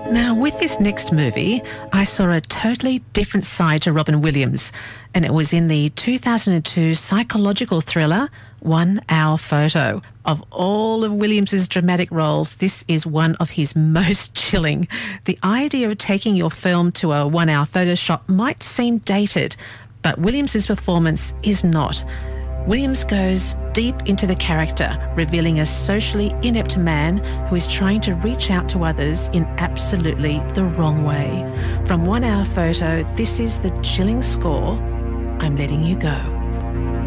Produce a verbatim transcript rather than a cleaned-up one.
Now, with this next movie, I saw a totally different side to Robin Williams, and it was in the two thousand two psychological thriller One Hour Photo. Of all of Williams's dramatic roles, this is one of his most chilling. The idea of taking your film to a one-hour photo shot might seem dated, but Williams's performance is not. Williams goes deep into the character, revealing a socially inept man who is trying to reach out to others in absolutely the wrong way. From One Hour Photo, this is the chilling score, I'm Letting You Go.